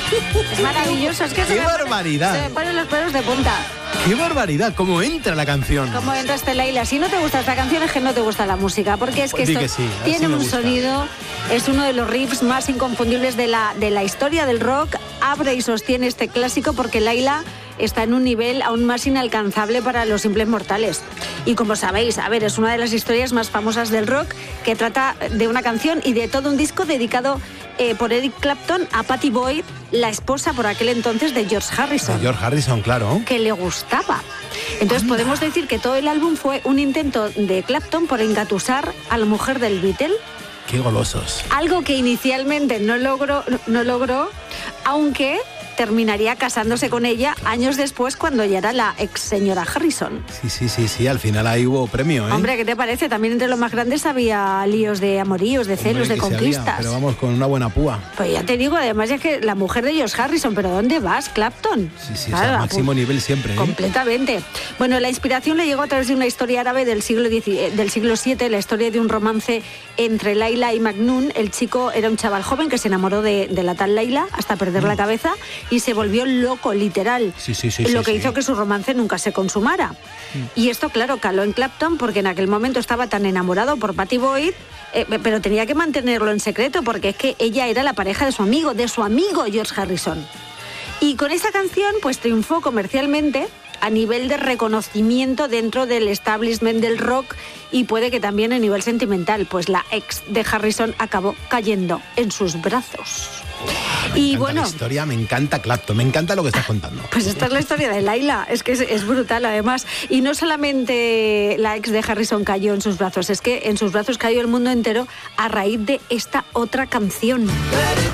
Es maravilloso, es que ¡Qué barbaridad! Se me ponen los pelos de punta. ¡Qué barbaridad! ¿Cómo entra la canción? Como entra este Laila. Si no te gusta esta canción es que no te gusta la música, porque es que Pues esto que sí, tiene un gusta. sonido, es uno de los riffs más inconfundibles de la historia del rock. Abre y sostiene este clásico porque Laila está en un nivel aún más inalcanzable para los simples mortales. Y como sabéis, a ver, es una de las historias más famosas del rock, que trata de una canción y de todo un disco dedicado por Eric Clapton a Pattie Boyd, la esposa por aquel entonces de George Harrison. De George Harrison, claro. Que le gustaba. Entonces podemos decir que todo el álbum fue un intento de Clapton por engatusar a la mujer del Beatle. ¡Qué golosos! Algo que inicialmente no logró, aunque terminaría casándose con ella años después, cuando ya era la ex señora Harrison. Sí, al final ahí hubo premio, ¿eh? Hombre, ¿qué te parece? También entre los más grandes había líos de amoríos, de celos, de conquistas. Pero vamos, con una buena púa. Pues ya te digo, además es que la mujer de George Harrison, ¿pero dónde vas, Clapton? Sí, Claro, al máximo nivel siempre, ¿eh? Completamente. Bueno, la inspiración le llegó a través de una historia árabe del siglo VII, la historia de un romance entre Laila y Majnun. El chico era un chaval joven que se enamoró de la tal Laila hasta perder la cabeza y se volvió loco, literal. Lo que hizo que su romance nunca se consumara. Y esto, claro, caló en Clapton porque en aquel momento estaba tan enamorado por Pattie Boyd, pero tenía que mantenerlo en secreto porque es que ella era la pareja de su amigo George Harrison. Y con esa canción pues triunfó comercialmente a nivel de reconocimiento dentro del establishment del rock y puede que también a nivel sentimental, pues la ex de Harrison acabó cayendo en sus brazos. Y bueno, la historia, me encanta Clapton, me encanta lo que estás contando. Pues esta es la historia de Laila, es que es brutal además. Y no solamente la ex de Harrison cayó en sus brazos, es que en sus brazos cayó el mundo entero a raíz de esta otra canción.